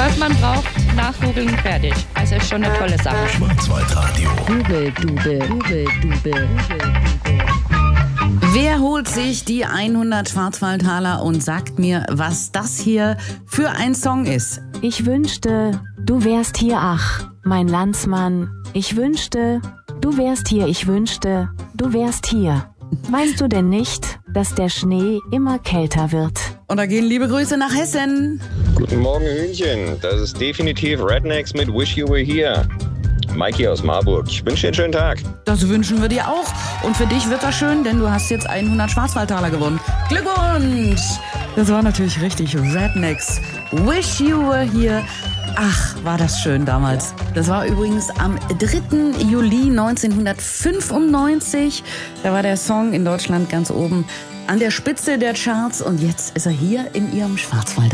Was man braucht, nachgoogeln, fertig. Also ist schon eine tolle Sache. Schwarzwaldradio. Dubel. Wer holt sich die 100 Schwarzwaldtaler und sagt mir, was das hier für ein Song ist? Ich wünschte, du wärst hier, ach, mein Landsmann. Ich wünschte, du wärst hier, ich wünschte, du wärst hier. Weißt du denn nicht, dass der Schnee immer kälter wird? Und da gehen liebe Grüße nach Hessen. Guten Morgen, Hühnchen. Das ist definitiv Rednecks mit Wish You Were Here. Mikey aus Marburg. Ich wünsche dir einen schönen Tag. Das wünschen wir dir auch. Und für dich wird das schön, denn du hast jetzt 100 Schwarzwaldtaler gewonnen. Glückwunsch! Das war natürlich richtig. Rednecks. Wish You Were Here. Ach, war das schön damals. Das war übrigens am 3. Juli 1995. Da war der Song in Deutschland ganz oben an der Spitze der Charts. Und jetzt ist er hier in ihrem Schwarzwald.